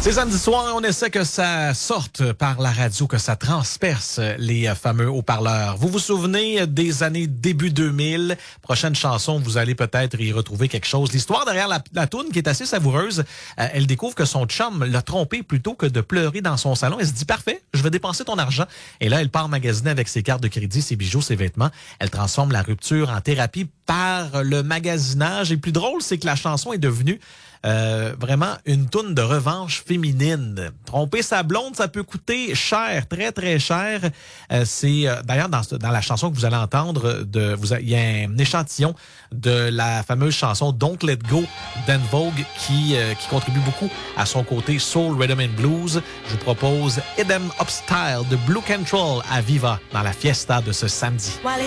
C'est samedi soir, on essaie que ça sorte par la radio, que ça transperce les fameux haut-parleurs. Vous vous souvenez des années début 2000? Prochaine chanson, vous allez peut-être y retrouver quelque chose. L'histoire derrière la toune qui est assez savoureuse, elle découvre que son chum l'a trompée plutôt que de pleurer dans son salon. Elle se dit, parfait, je vais dépenser ton argent. Et là, elle part magasiner avec ses cartes de crédit, ses bijoux, ses vêtements. Elle transforme la rupture en thérapie par le magasinage. Et le plus drôle, c'est que la chanson est devenue vraiment une toune de revanche féminine. Tromper sa blonde, ça peut coûter cher, très, très cher. C'est d'ailleurs dans la chanson que vous allez entendre, il y a un échantillon de la fameuse chanson Don't Let Go d'En Vogue qui contribue beaucoup à son côté soul, rhythm and blues. Je vous propose Hit 'Em Up Style de Blue Control à Viva dans la fiesta de ce samedi.